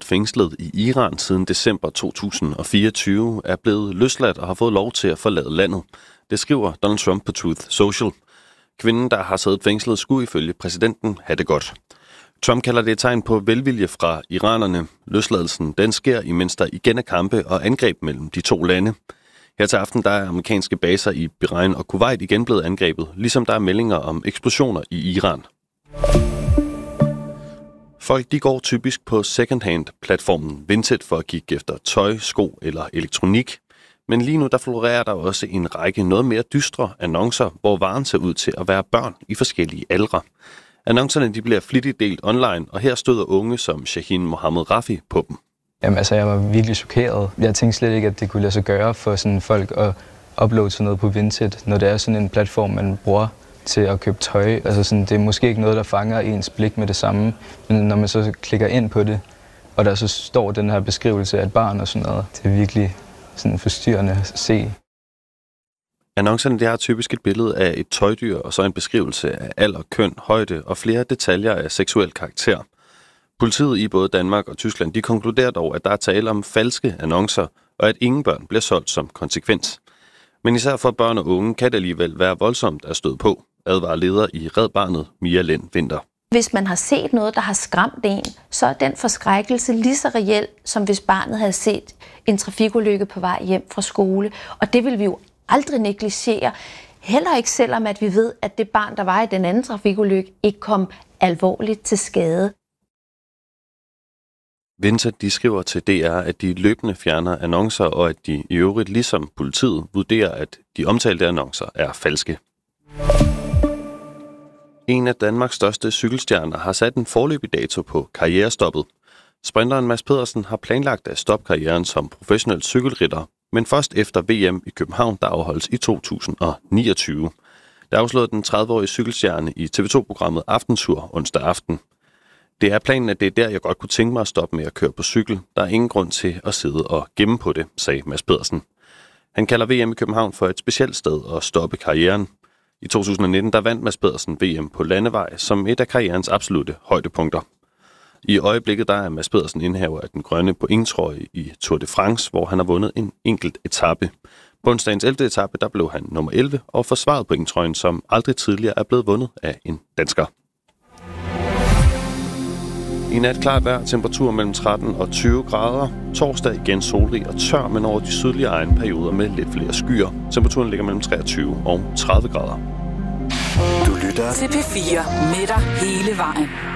fængslet i Iran siden december 2024, er blevet løsladt og har fået lov til at forlade landet. Det skriver Donald Trump på Truth Social. Kvinden, der har siddet fængslet, skulle ifølge præsidenten have det godt. Trump kalder det et tegn på velvilje fra iranerne. Løsladelsen den sker, imens der igen er kampe og angreb mellem de to lande. Her til aften der er amerikanske baser i Bahrain og Kuwait igen blevet angrebet, ligesom der er meldinger om eksplosioner i Iran. Folk de går typisk på second-hand-platformen Vinted for at kigge efter tøj, sko eller elektronik. Men lige nu der florerer der også en række noget mere dystre annoncer, hvor varen ser ud til at være børn i forskellige aldre. Annoncerne de bliver flittigt delt online, og her støder unge som Shahin Mohammed Rafi på dem. Jamen altså, jeg var virkelig chokeret. Jeg tænkte slet ikke, at det kunne lade sig gøre for sådan folk at uploade sådan noget på Vinted, når det er sådan en platform, man bruger til at købe tøj. Altså sådan, det er måske ikke noget, der fanger ens blik med det samme, men når man så klikker ind på det, og der så står den her beskrivelse af et barn og sådan noget, det er virkelig sådan forstyrrende at se. Annoncerne de har typisk et billede af et tøjdyr, og så en beskrivelse af alder, køn, højde og flere detaljer af seksuel karakter. Politiet i både Danmark og Tyskland de konkluderer dog, at der er tale om falske annoncer, og at ingen børn bliver solgt som konsekvens. Men især for børn og unge kan det alligevel være voldsomt at støde på, advarer leder i Red Barnet, Mia Lind Winther. Hvis man har set noget, der har skræmt en, så er den forskrækkelse lige så reel, som hvis barnet havde set en trafikulykke på vej hjem fra skole. Og det vil vi jo aldrig negligere. Heller ikke selvom, at vi ved, at det barn, der var i den anden trafikulykke, ikke kom alvorligt til skade. Winther de skriver til DR, at de løbende fjerner annoncer, og at de i øvrigt, ligesom politiet, vurderer, at de omtalte annoncer er falske. En af Danmarks største cykelstjerner har sat en foreløbig dato på karrierestoppet. Sprinteren Mads Pedersen har planlagt at stoppe karrieren som professionel cykelrytter, men først efter VM i København, der afholdes i 2029. Der afslørede den 30-årige cykelstjerne i TV2-programmet Aftentur onsdag aften. Det er planen, at det er der, jeg godt kunne tænke mig at stoppe med at køre på cykel. Der er ingen grund til at sidde og gemme på det, sagde Mads Pedersen. Han kalder VM i København for et specielt sted at stoppe karrieren. I 2019 der vandt Mads Pedersen VM på landevej som et af karrierens absolutte højdepunkter. I øjeblikket der er Mads Pedersen indehaver af den grønne pointtrøje i Tour de France, hvor han har vundet en enkelt etape. På onsdagens 11. etape der blev han nummer 11 og forsvarede pointtrøjen, som aldrig tidligere er blevet vundet af en dansker. I nat klart vejr, temperatur mellem 13 og 20 grader. Torsdag igen solrig og tør, men over de sydlige egne perioder med lidt flere skyer. Temperaturen ligger mellem 23 og 30 grader. Du lytter til P4 med dig hele vejen.